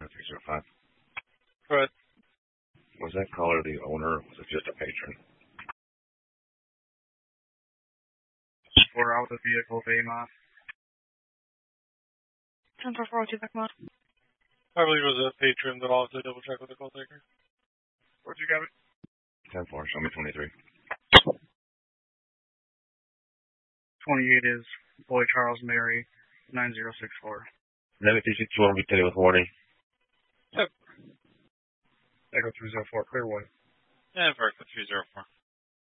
305. But Was that caller the owner, or was it just a patron? we're out of the vehicle, Baymont. 10-4-402 Beckmont. I believe it was a patron, but I'll have to double check with the call taker. Where'd you get it? 10-4, show me 23. 28 is Boy Charles Mary, 9064. Let me see if you want to be with warning. Yep. Echo 304, clear one. Yeah, Vertical 304.